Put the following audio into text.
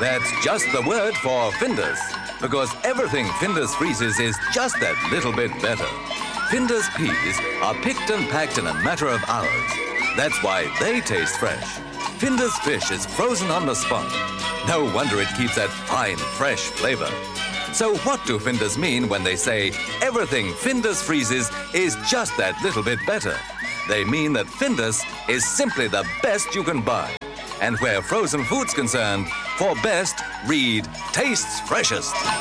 That's just the word for Findus. Because everything Findus freezes is just that little bit better. Findus peas are picked and packed in a matter of hours. That's why they taste fresh. Findus fish is frozen on the spot. No wonder it keeps that fine, fresh flavor. So what do Findus mean when they say everything Findus freezes is just that little bit better? They mean that Findus is simply the best you can buy. And where frozen food's concerned, for best, read tastes freshest.